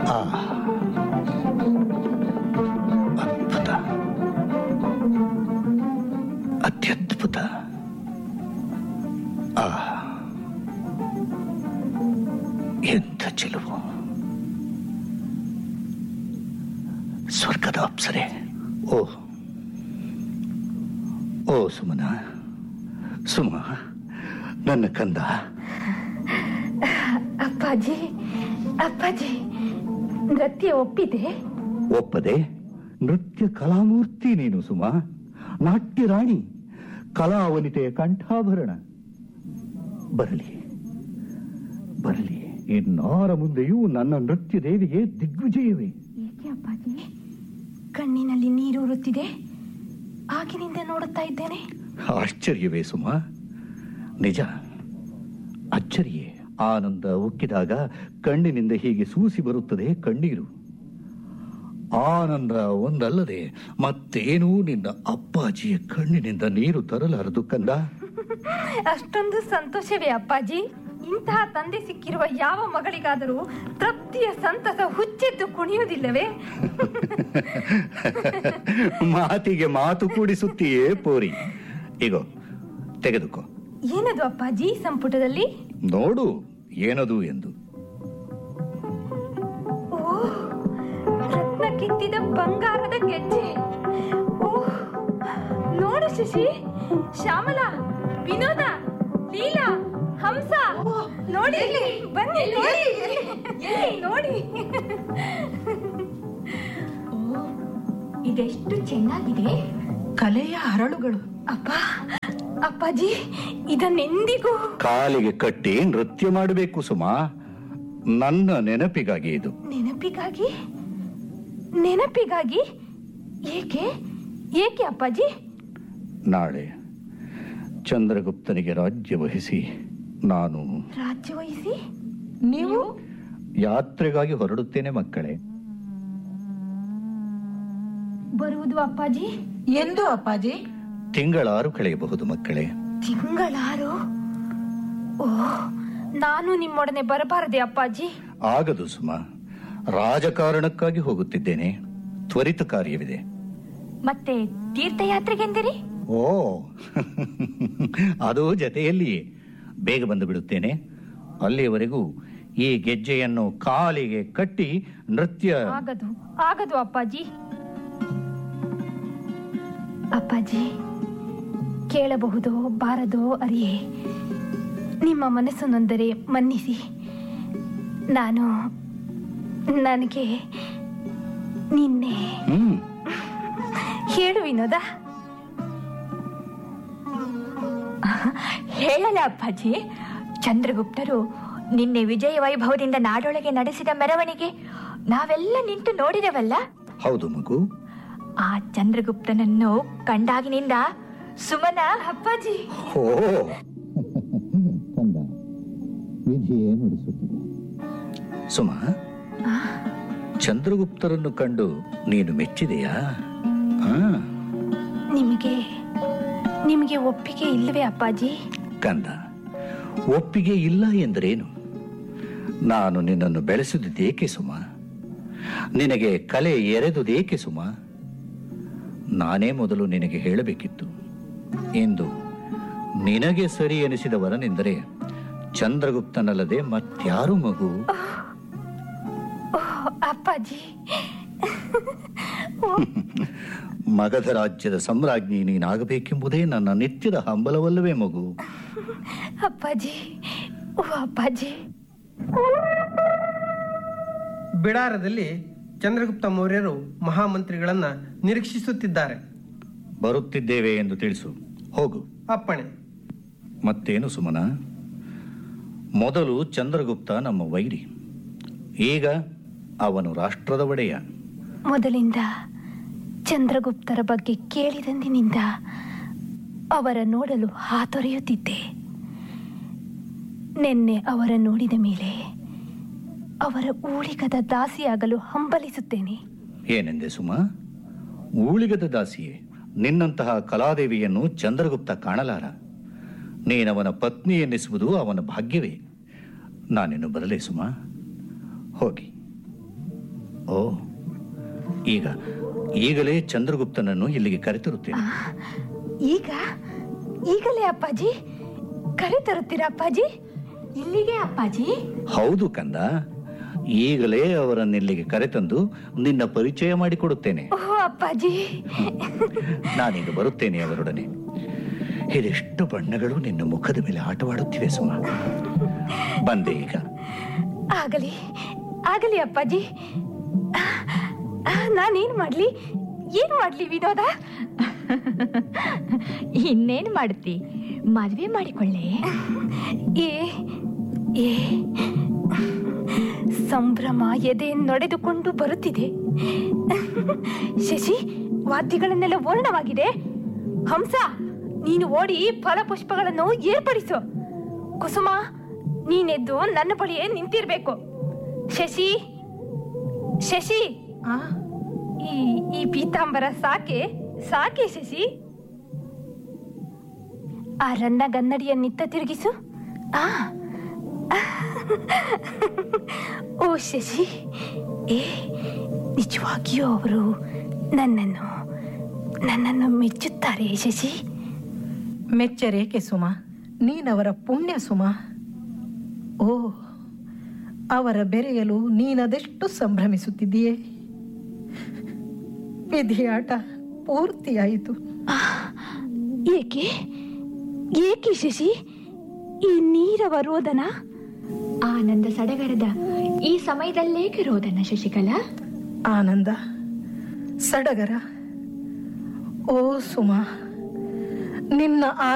ಅದ್ಭುತ, ಅತ್ಯದ್ಭುತ. ಎಂಥ ಚೆಲುವು! ಸ್ವರ್ಗದ ಅಪ್ಸರೆ. ಓ ಸುಮನ, ಸುಮ, ನನ್ನ ಕಂದ. ಅಪ್ಪಾಜಿ, ಅಪ್ಪಾಜಿ, ನೃತ್ಯ ಒಪ್ಪದೆ? ನೃತ್ಯ ಕಲಾಮೂರ್ತಿ ನೀನು ಸುಮ, ನಾಟ್ಯ ರಾಣಿ, ಕಲಾವನಿತೆಯ ಕಂಠಾಭರಣ. ಬರಲಿ ಬರಲಿ, ಇನ್ನಾರ ಮುಂದೆಯೂ ನನ್ನ ನೃತ್ಯ ದೇವಿಗೆ ದಿಗ್ವಿಜಯವೇ. ಏಕೆ ಅಪ್ಪಾಜಿ ಕಣ್ಣಿನಲ್ಲಿ ನೀರೂರುತ್ತಿದೆ? ಆಗಿನಿಂದ ನೋಡುತ್ತಾ ಇದ್ದೇನೆ. ಆಶ್ಚರ್ಯವೇ ಸುಮ, ನಿಜ ಅಚ್ಚರಿಯೇ. ಆನಂದ ಉಕ್ಕಿದಾಗ ಕಣ್ಣಿನಿಂದ ಹೀಗೆ ಸೂಸಿ ಬರುತ್ತದೆ ಕಣ್ಣೀರು. ಆನಂದ ಒಂದಲ್ಲದೆ ಮತ್ತೇನೂ ನಿನ್ನ ಅಪ್ಪಾಜಿಯ ಕಣ್ಣಿನಿಂದ ನೀರು ತರಲಾರದು ಕಂದ. ಅಷ್ಟೊಂದು ಸಂತೋಷವೇ ಅಪ್ಪಾಜಿ? ಇಂತಹ ತಂದೆ ಸಿಕ್ಕಿರುವ ಯಾವ ಮಗಳಿಗಾದರೂ ತೃಪ್ತಿಯ ಸಂತಸ ಹುಚ್ಚೆದ್ದು ಕುಣಿಯುವುದಿಲ್ಲವೇ? ಮಾತಿಗೆ ಮಾತು ಕೂಡಿಸುತ್ತೀಯೇ ಪೋರಿ. ಈಗೋ ತೆಗೆದುಕೋ. ಏನದು ಅಪ್ಪಾಜಿ ಸಂಪುಟದಲ್ಲಿ? ನೋಡು ಏನದು ಎಂದು. ರತ್ನ ಕೆತ್ತಿದ ಬಂಗಾರದ ಗೆಜ್ಜೆ. ನೋಡು ಶಶಿ, ಶ್ಯಾಮಲಾ, ವಿನೋದ, ಲೀಲಾ, ಹಂಸ, ನೋಡಿ, ಬನ್ನಿ ನೋಡಿ. ಇದೆಷ್ಟು ಚೆನ್ನಾಗಿದೆ! ಕಲೆಯ ಹರಳುಗಳು. ಅಪ್ಪಾಜಿ, ಇದನ್ನೆಂದಿಗೂ ಕಾಲಿಗೆ ಕಟ್ಟಿ ನೃತ್ಯ ಮಾಡಬೇಕು ಸುಮಾ. ನನ್ನ ನೆನಪಿಗಾಗಿ ಇದು. ನೆನಪಿಗಾಗಿ? ಏಕೆ ಅಪ್ಪಾಜಿ? ನಾಳೆ ಚಂದ್ರಗುಪ್ತನಿಗೆ ರಾಜ್ಯ ವಹಿಸಿ ನಾನು ನೀವು ಯಾತ್ರೆಗಾಗಿ ಹೊರಡುತ್ತೇನೆ ಮಕ್ಕಳೇ. ಬರುವುದು ಅಪ್ಪಾಜಿ ಎಂದು? ಅಪ್ಪಾಜಿ, ತಿಂಗಳಾರು ಕಳೆಯಬಹುದು ಮಕ್ಕಳೇ. ತಿಂಗಳಾರು? ನಾನು ನಿಮ್ಮೊಡನೆ ಬರಬಾರದೆ ಅಪ್ಪಾಜಿ? ಆಗದು ಸುಮಾ, ರಾಜಕಾರಣಕ್ಕಾಗಿ ಹೋಗುತ್ತಿದ್ದೇನೆ. ತ್ವರಿತ ಕಾರ್ಯವಿದೆ. ಮತ್ತೆ ತೀರ್ಥಯಾತ್ರೆಗೆಂದಿರಿ? ಅದು ಜತೆಯಲ್ಲಿ ಬೇಗ ಬಂದು ಬಿಡುತ್ತೇನೆ. ಅಲ್ಲಿಯವರೆಗೂ ಈ ಗೆಜ್ಜೆಯನ್ನು ಕಾಲಿಗೆ ಕಟ್ಟಿ ನೃತ್ಯ. ಆಗದು ಅಪ್ಪಾಜಿ. ಅಪ್ಪಾಜಿ, ಕೇಳಬಹುದೋ ಬಾರದೋ ಅರಿಯೇ, ನಿಮ್ಮ ಮನಸ್ಸು ನೊಂದರೆ ಮನ್ನಿಸಿ. ನನಗೆ ನಿನ್ನೆ ಹೇಳು ವಿನೋದ. ಹೇಳಲ್ಲ ಅಪ್ಪಾಜಿ. ಚಂದ್ರಗುಪ್ತರು ನಿನ್ನೆ ವಿಜಯ ವೈಭವದಿಂದ ನಾಡೊಳಗೆ ನಡೆಸಿದ ಮೆರವಣಿಗೆ ನಾವೆಲ್ಲ ನಿಂತು ನೋಡಿದೆವಲ್ಲ? ಹೌದು ಮಗು. ಆ ಚಂದ್ರಗುಪ್ತನನ್ನು ಕಂಡಾಗಿನಿಂದ ಸುಮನ ಅಪ್ಪಾಜಿ ವಿಧಿಯೇ ನುಡಿಸುತ್ತಿದೆ. ಸುಮಾ, ಚಂದ್ರಗುಪ್ತರನ್ನು ಕಂಡು ನೀನು ಮೆಚ್ಚಿದೆಯಾ? ನಿಮಗೆ ಒಪ್ಪಿಗೆ ಇಲ್ಲವೇ ಅಪ್ಪಾಜಿ? ಕಂದ, ಒಪ್ಪಿಗೆ ಇಲ್ಲ ಎಂದರೇನು? ನಾನು ನಿನ್ನನ್ನು ಬೆಳೆಸಿದ್ದೇಕೆ ಸುಮಾ? ನಿನಗೆ ಕಲೆ ಎರೆದುದೇಕೆ ಸುಮಾ? ನಾನೇ ಮೊದಲು ನಿನಗೆ ಹೇಳಬೇಕಿತ್ತು. ಎಂದು ನಿನಗೆ ಸರಿ ಎನಿಸಿದ ವರನೆಂದರೆ ಚಂದ್ರಗುಪ್ತನಲ್ಲದೆ ಮತ್ಯಾರು ಮಗು? ಅಪ್ಪಾಜಿ, ಮಗಧ ರಾಜ್ಯದ ಸಾಮ್ರಾಜ್ಞಿ ನೀನಾಗಬೇಕೆಂಬುದೇ ನನ್ನ ನಿತ್ಯದ ಹಂಬಲವಲ್ಲವೇ ಮಗು? ಅಪ್ಪಾಜಿ, ಅಪ್ಪಾಜಿ. ಬಿಡಾರದಲ್ಲಿ ಚಂದ್ರಗುಪ್ತ ಮೌರ್ಯರು ಮಹಾಮಂತ್ರಿಗಳನ್ನ ನಿರೀಕ್ಷಿಸುತ್ತಿದ್ದಾರೆ. ಬರುತ್ತಿದ್ದೇವೆ ಎಂದು ತಿಳಿಸು. ಹೋಗು. ಅಪ್ಪಣೆ. ಮತ್ತೇನು ಸುಮನ? ಮೊದಲು ಚಂದ್ರಗುಪ್ತ ನಮ್ಮ ವೈರಿ, ಈಗ ಅವನು ರಾಷ್ಟ್ರದ ಒಡೆಯ. ಮೊದಲಿಂದ ಚಂದ್ರಗುಪ್ತರ ಬಗ್ಗೆ ಕೇಳಿದಂದಿನಿಂದ ಅವರ ನೋಡಲು ಹಾತೊರೆಯುತ್ತಿದ್ದೆ. ನಿನ್ನೆ ಅವರ ನೋಡಿದ ಮೇಲೆ ಅವರ ಊಳಿಗದ ದಾಸಿಯಾಗಲು ಹಂಬಲಿಸುತ್ತೇನೆ. ಏನೆಂದೆ ಸುಮಾ? ಊಳಿಗದ ದಾಸಿಯೇ? ನಿನ್ನಂತಹ ಕಲಾದೇವಿಯನ್ನು ಚಂದ್ರಗುಪ್ತ ಕಾಣಲಾರ. ನೀನವನ ಪತ್ನಿ ಎನ್ನಿಸುವುದು ಅವನ ಭಾಗ್ಯವೇ. ನಾನಿನ್ನು ಬರಲೇ ಸುಮಾ? ಹೋಗಿ. ಈಗಲೇ ಚಂದ್ರಗುಪ್ತನನ್ನು ಇಲ್ಲಿಗೆ ಕರೆತರುತ್ತೇನೆ. ಈಗಲೇ ಅಪ್ಪಾಜಿ ಕರೆತರುತ್ತೀರಾ ಅಪ್ಪಾಜಿ? ಇಲ್ಲಿಗೆ ಅಪ್ಪಾಜಿ? ಹೌದು ಕಂದ, ಈಗಲೇ ಅವರನ್ನಿಲ್ಲಿಗೆ ಕರೆತಂದು ನಿನ್ನ ಪರಿಚಯ ಮಾಡಿಕೊಡುತ್ತೇನೆ. ಓಹೋ ಅಪ್ಪಾಜಿ, ನಾನೀಗ ಬರುತ್ತೇನೆ ಅವರೊಡನೆ. ಇದೆಷ್ಟು ಬಣ್ಣಗಳು ನಿನ್ನ ಮುಖದ ಮೇಲೆ ಆಟವಾಡುತ್ತಿವೆ ಸುಮ. ಬಂದೆ ಈಗ. ಆಗಲಿ ಅಪ್ಪಾಜಿ. ನಾನೇನು ಮಾಡ್ಲಿ ವಿನೋದ? ಇನ್ನೇನು ಮಾಡುತ್ತಿ, ಮದುವೆ ಮಾಡಿಕೊಳ್ಳೆ. ಸಂಭ್ರಮ ಎದೆ ನಡೆದುಕೊಂಡು ಬರುತ್ತಿದೆ. ಶಶಿ, ವಾದ್ಯಗಳನ್ನೆಲ್ಲ ವರ್ಣವಾಗಿದೆ. ಹಂಸ, ನೀನು ಓಡಿ ಫಲಪುಷ್ಪಗಳನ್ನು ಏರ್ಪಡಿಸು. ಕುಸುಮ, ನೀನೆದ್ದು ನನ್ನ ಬಳಿಯೇ ನಿಂತಿರ್ಬೇಕು. ಶಶಿ, ಈ ಪೀತಾಂಬರ ಸಾಕೆ ಶಶಿ. ಆ ರನ್ನ ಗನ್ನಡಿಯನ್ನಿತ್ತ ತಿರುಗಿಸು. ಓ ಶಶಿ, ನಿಜವಾಗಿಯೂ ಅವರು ನನ್ನನ್ನು ಮೆಚ್ಚುತ್ತಾರೆ ಶಶಿ. ಮೆಚ್ಚರೇಕೆ ಸುಮ, ನೀನವರ ಪುಣ್ಯ ಸುಮ. ಓ, ಅವರ ಬೆರೆಯಲು ನೀನದೆಷ್ಟು ಸಂಭ್ರಮಿಸುತ್ತಿದ್ದೀಯೇ. ವಿಧಿಯಾಟ ಪೂರ್ತಿಯಾಯಿತು. ಏಕೆ ಶಶಿ ಈ ನೀರವ ರೋದನ? ಆನಂದ ಸಡಗರದ ಈ ಸಮಯದಲ್ಲೇಕೆ ರೋದನ ಶಶಿಕಲಾ? ಆನಂದ ಸಡಗರ? ಓ ಸುಮ, ನಿನ್ನ